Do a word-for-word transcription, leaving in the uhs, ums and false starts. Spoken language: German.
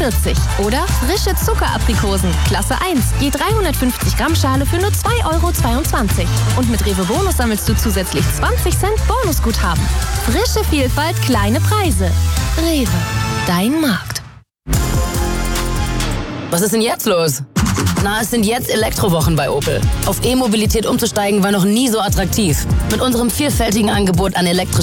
vierzig. Oder frische Zuckeraprikosen, Klasse eins, je dreihundertfünfzig Gramm Schale für nur zwei Euro zweiundzwanzig. Und mit Rewe Bonus sammelst du zusätzlich zwanzig Cent Bonusguthaben. Frische Vielfalt, kleine Preise. Rewe, dein Markt. Was ist denn jetzt los? Na, es sind jetzt Elektrowochen bei Opel. Auf E-Mobilität umzusteigen war noch nie so attraktiv. Mit unserem vielfältigen Angebot an elektrischen